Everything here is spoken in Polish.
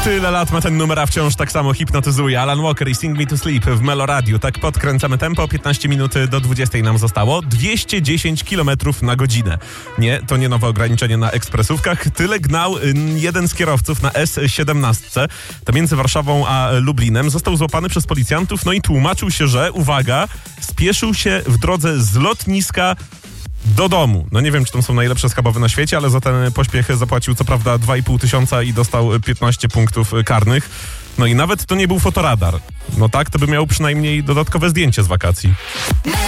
Tyle lat ma ten numer, a wciąż tak samo hipnotyzuje. Alan Walker i Sing Me to Sleep w Melo Radio. Tak podkręcamy tempo, 15 minut do 20 nam zostało. 210 km na godzinę. Nie, to nie nowe ograniczenie na ekspresówkach. Tyle gnał jeden z kierowców na S17. To między Warszawą a Lublinem. Został złapany przez policjantów, no i tłumaczył się, że, uwaga, spieszył się w drodze z lotniska do domu. No nie wiem, czy to są najlepsze schabowy na świecie, ale za ten pośpiech zapłacił co prawda 2,5 tysiąca i dostał 15 punktów karnych. No i nawet to nie był fotoradar. No tak, to by miał przynajmniej dodatkowe zdjęcie z wakacji.